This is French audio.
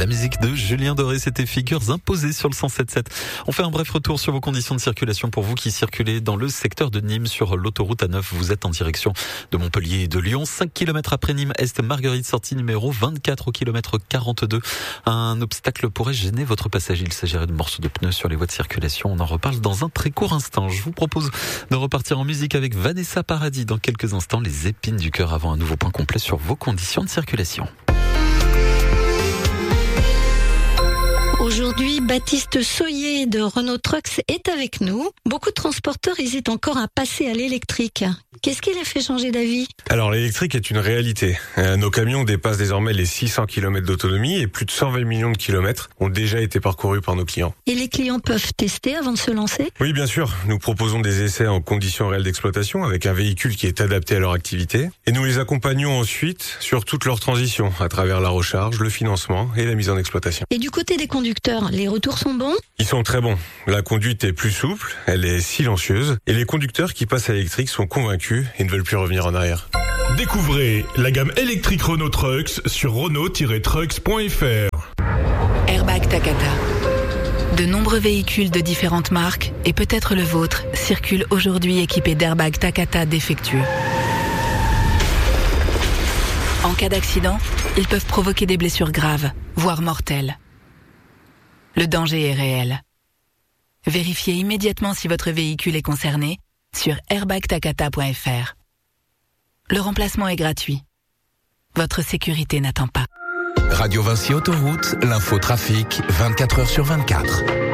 La musique de Julien Doré, c'était Figures imposées sur le 107.7. On fait un bref retour sur vos conditions de circulation pour vous qui circulez dans le secteur de Nîmes sur l'autoroute A9. Vous êtes en direction de Montpellier et de Lyon. 5 km après Nîmes Est, Marguerite, sortie numéro 24 au kilomètre 42. Un obstacle pourrait gêner votre passage. Il s'agirait de morceaux de pneus sur les voies de circulation. On en reparle dans un très court instant. Je vous propose de repartir en musique avec Vanessa Paradis dans quelques instants. Les épines du cœur avant un nouveau point complet sur vos conditions de circulation. Aujourd'hui, Baptiste Soyer de Renault Trucks est avec nous. Beaucoup de transporteurs hésitent encore à passer à l'électrique. Qu'est-ce qui les fait changer d'avis ? Alors l'électrique est une réalité. Nos camions dépassent désormais les 600 km d'autonomie et plus de 120 millions de kilomètres ont déjà été parcourus par nos clients. Et les clients peuvent tester avant de se lancer ? Oui, bien sûr. Nous proposons des essais en conditions réelles d'exploitation avec un véhicule qui est adapté à leur activité. Et nous les accompagnons ensuite sur toute leur transition à travers la recharge, le financement et la mise en exploitation. Et du côté des conducteurs, les retours sont bons ? Ils sont très bons. La conduite est plus souple, elle est silencieuse et les conducteurs qui passent à l'électrique sont convaincus et ne veulent plus revenir en arrière. Découvrez la gamme électrique Renault Trucks sur Renault-Trucks.fr. Airbag Takata. De nombreux véhicules de différentes marques, et peut-être le vôtre, circulent aujourd'hui équipés d'airbags Takata défectueux. En cas d'accident, ils peuvent provoquer des blessures graves, voire mortelles. Le danger est réel. Vérifiez immédiatement si votre véhicule est concerné sur airbagtakata.fr. Le remplacement est gratuit. Votre sécurité n'attend pas. Radio Vinci Autoroute, l'info trafic, 24h sur 24.